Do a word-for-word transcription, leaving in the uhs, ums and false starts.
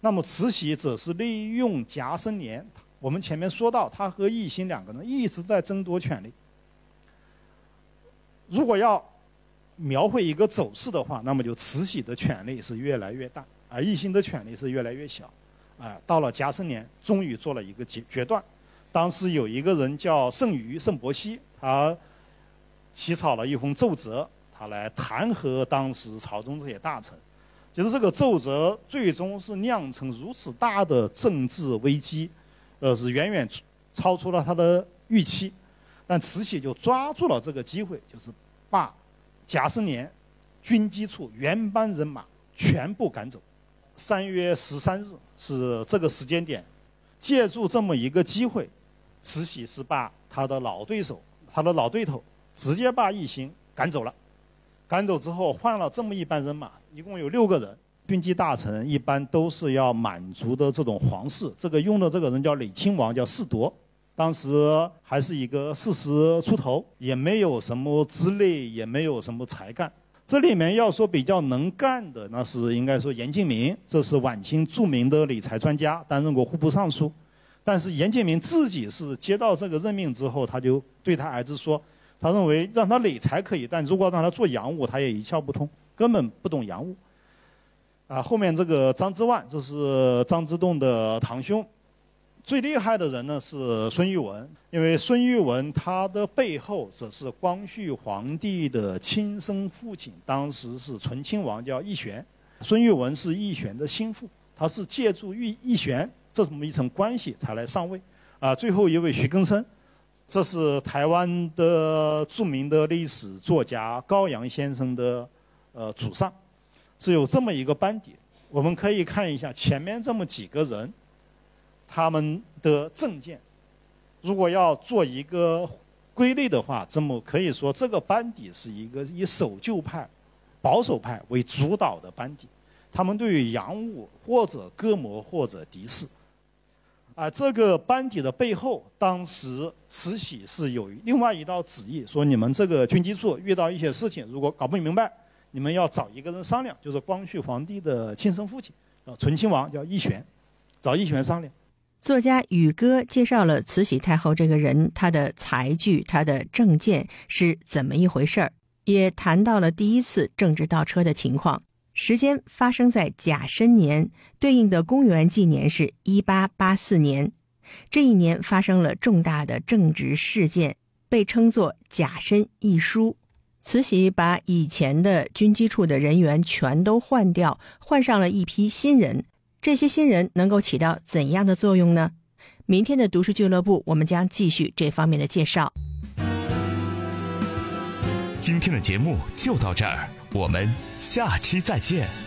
那么慈禧则是利用甲申年，我们前面说到，他和奕欣两个人一直在争夺权力。如果要描绘一个走势的话，那么就慈禧的权力是越来越大，而奕欣的权力是越来越小。啊，到了甲申年，终于做了一个决决断。当时有一个人叫盛瑜、盛伯熙，他起草了一封奏折，他来弹劾当时朝中这些大臣。就是这个奏折最终是酿成如此大的政治危机，呃，是远远超出了他的预期。但慈禧就抓住了这个机会，就是把甲申年军机处原班人马全部赶走。三月十三日是这个时间点，借助这么一个机会，慈禧是把他的老对手、他的老对头直接把奕欣赶走了。赶走之后换了这么一班人马，一共有六个人。军机大臣一般都是要满族的这种皇室，这个用的这个人叫累亲王，叫世铎。当时还是一个四十出头，也没有什么资历，也没有什么才干。这里面要说比较能干的，那是应该说严敬明，这是晚清著名的理财专家，担任过户部尚书。但是严敬明自己是接到这个任命之后，他就对他儿子说，他认为让他理财可以，但如果让他做洋务，他也一窍不通，根本不懂洋务。啊，后面这个张之万，这是张之洞的堂兄。最厉害的人呢是孙玉文，因为孙玉文他的背后则是光绪皇帝的亲生父亲，当时是醇亲王，叫奕璇。孙玉文是奕璇的心腹，他是借助奕奕璇这么一层关系才来上位。啊，最后一位徐更生，这是台湾的著名的历史作家高阳先生的呃祖上，是有这么一个班底。我们可以看一下前面这么几个人，他们的政见，如果要做一个归类的话，这么可以说这个班底是一个以守旧派、保守派为主导的班底，他们对于洋务或者割膜或者敌视。啊，这个班底的背后，当时慈禧是有另外一道旨意，说你们这个军机处遇到一些事情，如果搞不明白，你们要找一个人商量，就是光绪皇帝的亲生父亲，啊，醇亲王叫奕璇，找奕璇商量。 作家宇哥介绍了慈禧太后这个人，她的才具，她的政见是怎么一回事儿，也谈到了第一次政治倒车的情况。时间发生在甲申年，对应的公元纪年是一八八四年。这一年发生了重大的政治事件，被称作甲申议书。慈禧把以前的军机处的人员全都换掉，换上了一批新人。这些新人能够起到怎样的作用呢？明天的读书俱乐部，我们将继续这方面的介绍。 今天的节目就到这儿，我们下期再见。